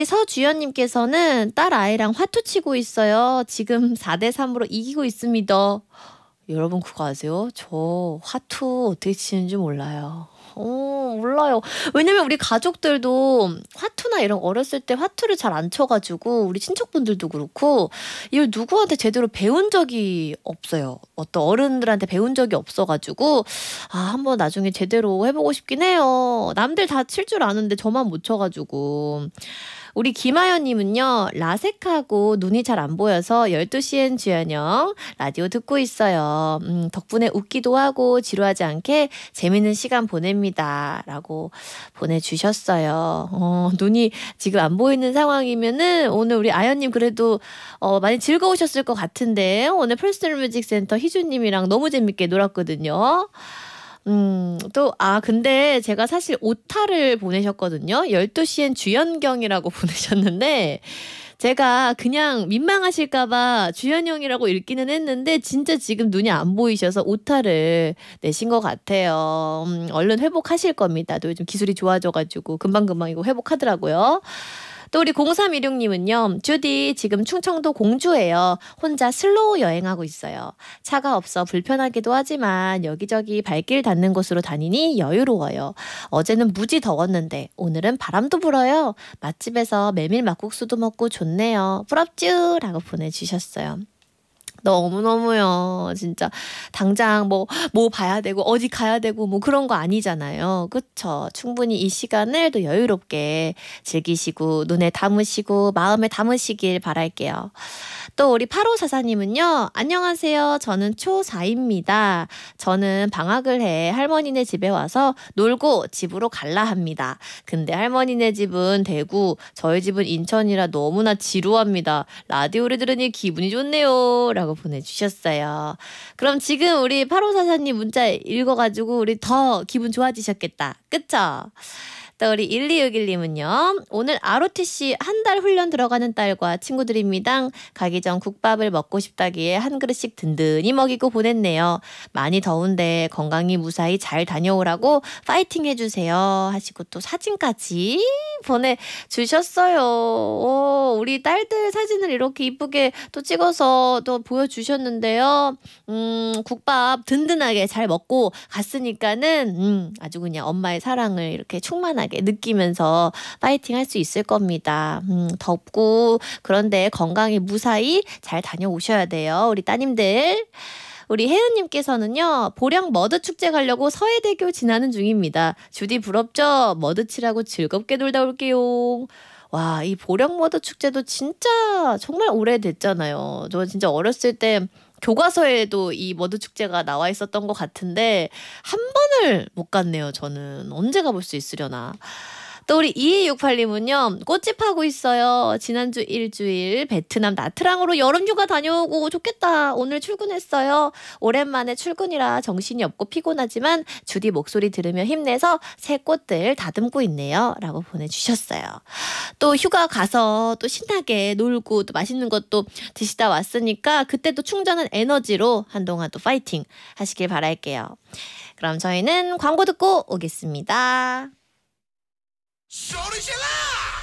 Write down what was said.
서주연님께서는 딸 아이랑 화투 치고 있어요. 지금 4대3으로 이기고 있습니다. 여러분 그거 아세요? 저 화투 어떻게 치는지 몰라요. 몰라요. 왜냐면 우리 가족들도 화투나 이런 어렸을 때 화투를 잘 안 쳐가지고 우리 친척분들도 그렇고 이걸 누구한테 제대로 배운 적이 없어요. 어떤 어른들한테 배운 적이 없어가지고 한번 나중에 제대로 해보고 싶긴 해요. 남들 다 칠 줄 아는데 저만 못 쳐가지고. 우리 김하연님은요. 라섹하고 눈이 잘 안 보여서 12시엔 주연영 라디오 듣고 있어요. 덕분에 웃기도 하고 지루하지 않게 재밌는 시간 보냅니다. 라고 보내주셨어요. 눈이 지금 안 보이는 상황이면은 오늘 우리 아연님 그래도 많이 즐거우셨을 것 같은데 오늘 퍼스널 뮤직 센터 희주님이랑 너무 재밌게 놀았거든요. 근데 제가 사실 오타를 보내셨거든요. 12시엔 주연경이라고 보내셨는데, 제가 그냥 민망하실까봐 주연형이라고 읽기는 했는데, 진짜 지금 눈이 안 보이셔서 오타를 내신 것 같아요. 얼른 회복하실 겁니다. 또 요즘 기술이 좋아져가지고 금방금방 이거 회복하더라고요. 또 우리 0316님은요. 주디 지금 충청도 공주예요. 혼자 슬로우 여행하고 있어요. 차가 없어 불편하기도 하지만 여기저기 발길 닿는 곳으로 다니니 여유로워요. 어제는 무지 더웠는데 오늘은 바람도 불어요. 맛집에서 메밀 막국수도 먹고 좋네요. 부럽쥬? 라고 보내주셨어요. 너무너무요. 진짜 당장 뭐 봐야 되고 어디 가야 되고 뭐 그런 거 아니잖아요. 그쵸? 충분히 이 시간을 또 여유롭게 즐기시고 눈에 담으시고 마음에 담으시길 바랄게요. 또 우리 8544님은요. 안녕하세요. 저는 초4입니다. 저는 방학을 해 할머니네 집에 와서 놀고 집으로 갈라 합니다. 근데 할머니네 집은 대구, 저희 집은 인천이라 너무나 지루합니다. 라디오를 들으니 기분이 좋네요. 라고 보내주셨어요. 그럼 지금 우리 8544님 문자 읽어가지고 우리 더 기분 좋아지셨겠다. 그쵸? 또 우리 1261님은요. 오늘 ROTC 한 달 훈련 들어가는 딸과 친구들입니다. 가기 전 국밥을 먹고 싶다기에 한 그릇씩 든든히 먹이고 보냈네요. 많이 더운데 건강히 무사히 잘 다녀오라고 파이팅 해주세요. 하시고 또 사진까지 보내주셨어요. 우리 딸들 사진을 이렇게 이쁘게 또 찍어서 또 보여주셨는데요. 국밥 든든하게 잘 먹고 갔으니까는 아주 그냥 엄마의 사랑을 이렇게 충만하게 느끼면서 파이팅 할 수 있을 겁니다. 덥고 그런데 건강히 무사히 잘 다녀오셔야 돼요. 우리 따님들. 우리 혜은님께서는요. 보령 머드축제 가려고 서해대교 지나는 중입니다. 주디 부럽죠? 머드치라고 즐겁게 놀다 올게요. 와, 이 보령 머드축제도 진짜 정말 오래됐잖아요. 저 진짜 어렸을 때 교과서에도 이 머드축제가 나와 있었던 것 같은데 한 번을 못 갔네요. 저는 언제 가볼 수 있으려나. 또 우리 2268님은요. 꽃집하고 있어요. 지난주 일주일 베트남 나트랑으로 여름휴가 다녀오고 좋겠다. 오늘 출근했어요. 오랜만에 출근이라 정신이 없고 피곤하지만 주디 목소리 들으며 힘내서 새 꽃들 다듬고 있네요. 라고 보내주셨어요. 또 휴가 가서 또 신나게 놀고 또 맛있는 것도 드시다 왔으니까 그때 또 충전한 에너지로 한동안 또 파이팅 하시길 바랄게요. 그럼 저희는 광고 듣고 오겠습니다. 소리 질러!